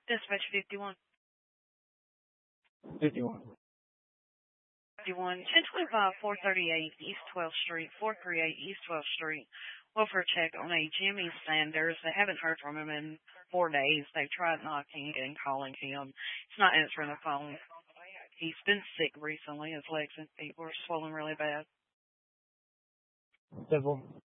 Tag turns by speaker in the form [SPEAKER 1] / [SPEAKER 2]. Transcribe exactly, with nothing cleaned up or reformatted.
[SPEAKER 1] Dispatch fifty-one.
[SPEAKER 2] fifty-one.
[SPEAKER 1] fifty-one. ten twenty-five, four thirty-eight East twelfth Street, four thirty-eight East twelfth Street. Welfare check on a Jimmy Sanders. They haven't heard from him in four days. They've tried knocking and calling him. He's not answering the phone. He's been sick recently. His legs and feet were swollen really bad.
[SPEAKER 2] Civil.